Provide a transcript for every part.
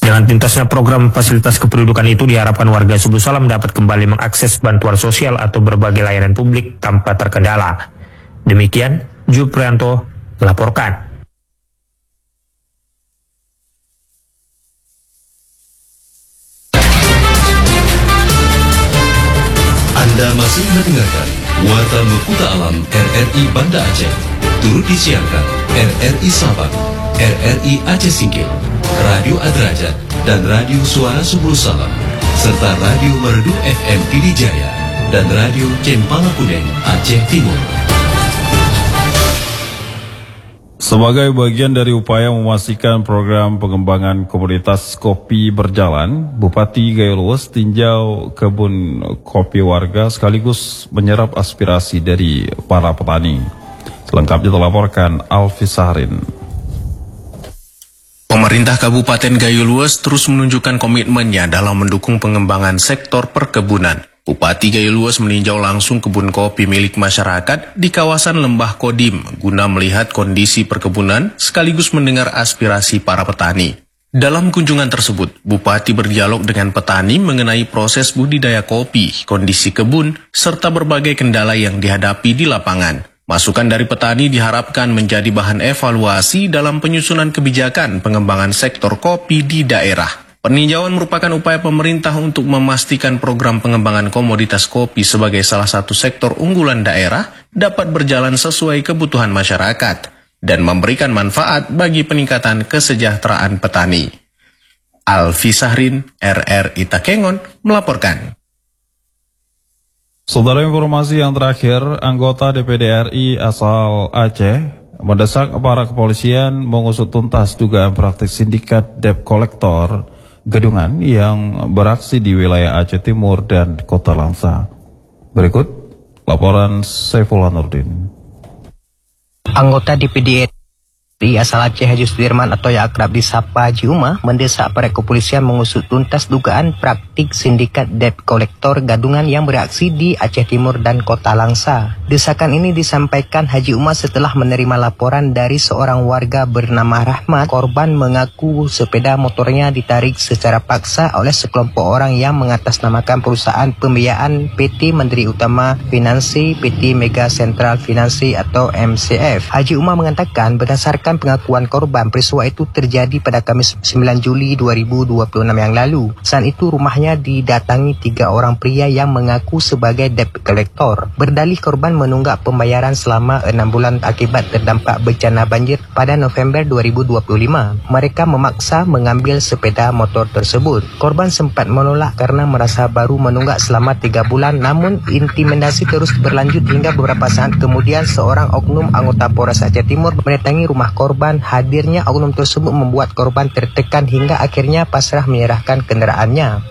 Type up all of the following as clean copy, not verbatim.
Dengan tuntasnya program fasilitas kependudukan itu diharapkan warga Subuh Salam dapat kembali mengakses bantuan sosial atau berbagai layanan publik tanpa terkendala. Demikian, Juprianto melaporkan. Anda masih mendengarkan Warta Mekuta Alam RRI Banda Aceh. Turut disiarkan RRI Sabang, RRI Aceh Singkil, Radio Adrajat, dan Radio Suara Subuh Salam, serta Radio Merdu FM Pidijaya, dan Radio Cempala Kuneng Aceh Timur. Sebagai bagian dari upaya memastikan program pengembangan komoditas kopi berjalan, Bupati Gayo Lues tinjau kebun kopi warga sekaligus menyerap aspirasi dari para petani. Selengkapnya dilaporkan Alfi Sahrin. Pemerintah Kabupaten Gayo Lues terus menunjukkan komitmennya dalam mendukung pengembangan sektor perkebunan. Bupati Gayo Lues meninjau langsung kebun kopi milik masyarakat di kawasan Lembah Kodim guna melihat kondisi perkebunan sekaligus mendengar aspirasi para petani. Dalam kunjungan tersebut, Bupati berdialog dengan petani mengenai proses budidaya kopi, kondisi kebun, serta berbagai kendala yang dihadapi di lapangan. Masukan dari petani diharapkan menjadi bahan evaluasi dalam penyusunan kebijakan pengembangan sektor kopi di daerah. Peninjauan merupakan upaya pemerintah untuk memastikan program pengembangan komoditas kopi sebagai salah satu sektor unggulan daerah dapat berjalan sesuai kebutuhan masyarakat dan memberikan manfaat bagi peningkatan kesejahteraan petani. Alfi Sahrin, RRI Takengon, melaporkan. Saudara, informasi yang terakhir, anggota DPD RI asal Aceh mendesak aparat kepolisian mengusut tuntas dugaan praktik sindikat debt collector Gadungan yang beraksi di wilayah Aceh Timur dan Kota Langsa. Berikut laporan Saifullah Nurdin. Anggota DPD RI asal Aceh Haji Sudirman atau yang akrab disapa Haji Umar mendesak aparat kepolisian mengusut tuntas dugaan praktik sindikat debt collector gadungan yang beraksi di Aceh Timur dan Kota Langsa. Desakan ini disampaikan Haji Umar setelah menerima laporan dari seorang warga bernama Rahmat. Korban mengaku sepeda motornya ditarik secara paksa oleh sekelompok orang yang mengatasnamakan perusahaan pembiayaan PT Menteri Utama Finansi, PT Mega Central Finansi atau MCF. Haji Umar mengatakan berdasarkan pengakuan korban, peristiwa itu terjadi pada Kamis 9 Juli 2026 yang lalu. Saat itu rumahnya didatangi 3 orang pria yang mengaku sebagai debt collector. Berdalih korban menunggak pembayaran selama 6 bulan akibat terdampak bencana banjir pada November 2025. Mereka memaksa mengambil sepeda motor tersebut. Korban sempat menolak karena merasa baru menunggak selama 3 bulan, namun intimidasi terus berlanjut hingga beberapa saat kemudian seorang oknum anggota Polres Aceh Timur mendatangi rumah korban. Hadirnya oknum tersebut membuat korban tertekan hingga akhirnya pasrah menyerahkan kendaraannya.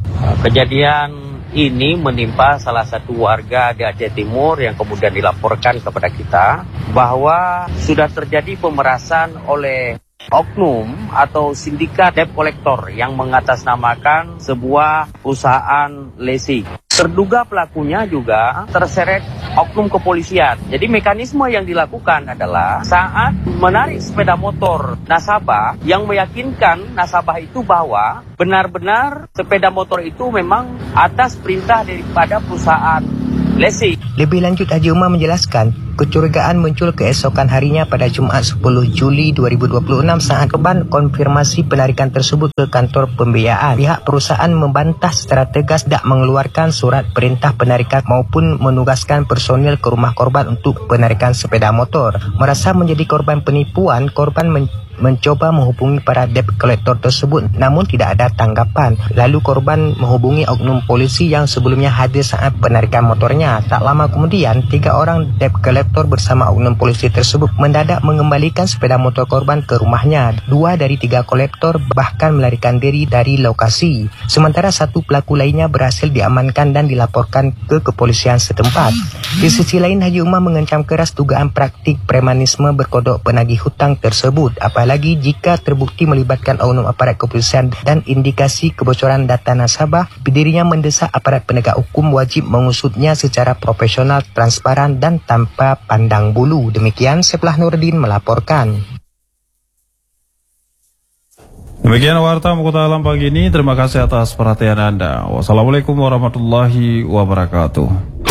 Kejadian ini menimpa salah satu warga di Aceh Timur yang kemudian dilaporkan kepada kita bahwa sudah terjadi pemerasan oleh oknum atau sindikat debt collector yang mengatasnamakan sebuah perusahaan leasing. Terduga pelakunya juga terseret oknum kepolisian. Jadi mekanisme yang dilakukan adalah saat menarik sepeda motor nasabah yang meyakinkan nasabah itu bahwa benar-benar sepeda motor itu memang atas perintah daripada perusahaan leasing. Lebih lanjut, Haji Umar menjelaskan, kecurigaan muncul keesokan harinya pada Jumat 10 Juli 2026 saat korban konfirmasi penarikan tersebut ke kantor pembiayaan. Pihak perusahaan membantah secara tegas tidak mengeluarkan surat perintah penarikan maupun menugaskan personil ke rumah korban untuk penarikan sepeda motor. Merasa menjadi korban penipuan, korban mencoba menghubungi para debt collector tersebut namun tidak ada tanggapan. Lalu korban menghubungi oknum polisi yang sebelumnya hadir saat penarikan motornya. Tak lama kemudian 3 orang debt collector bersama oknum polisi tersebut mendadak mengembalikan sepeda motor korban ke rumahnya. 2 dari 3 kolektor bahkan melarikan diri dari lokasi. Sementara 1 pelaku lainnya berhasil diamankan dan dilaporkan ke kepolisian setempat. Di sisi lain, Haji Umar mengecam keras dugaan praktik premanisme berkodok penagih hutang tersebut. Apalagi jika terbukti melibatkan oknum aparat kepolisian dan indikasi kebocoran data nasabah, dirinya mendesak aparat penegak hukum wajib mengusutnya secara profesional, transparan, dan tanpa pandang bulu. Demikian Saifullah Nurdin melaporkan. Demikian Warta Mekuta Alam pagi ini. Terima kasih atas perhatian Anda. Wassalamualaikum warahmatullahi wabarakatuh.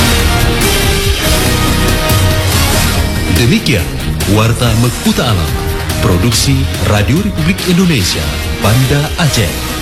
Demikian Warta Mekuta Alam, produksi Radio Republik Indonesia, Banda Aceh.